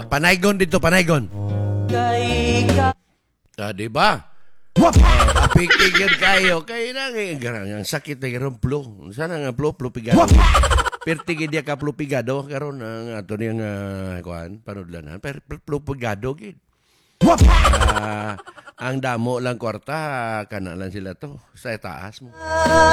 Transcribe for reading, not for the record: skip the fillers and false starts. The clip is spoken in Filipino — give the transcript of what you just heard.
Panaygon dito, panaygon. Di ba? Apikigyan kayo. Kaya na, ang sakit na yung flu. Sana nga flu pigado. Pertigi dia ka flu pigado. Karoon ang ato niyang, panudlanan. Flu pigado, gid. Ang damo lang kwarta, kana lang sila to. Sa taas mo.